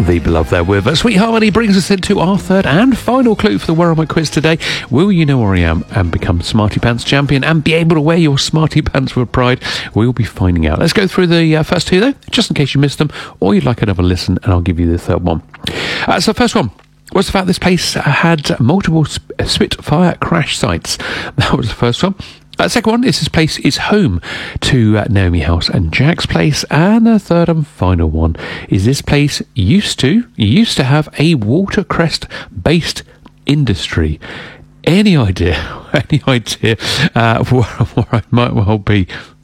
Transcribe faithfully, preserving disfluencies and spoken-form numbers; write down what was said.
The Beloved there with us. Sweet Harmony brings us into our third and final clue for the Where Am I quiz today. Will you know where I am and become Smarty Pants champion and be able to wear your Smarty Pants with pride? We'll be finding out. Let's go through the uh, first two though, just in case you missed them, or you'd like another listen, and I'll give you the third one. Uh, so first one was the fact this place had multiple Spitfire crash sites. That was the first one. Uh, second one is this place is home to uh, Naomi House and Jack's place. And the third and final one is this place used to used to have a watercress based industry. Any idea? Any idea uh, where, where I might well be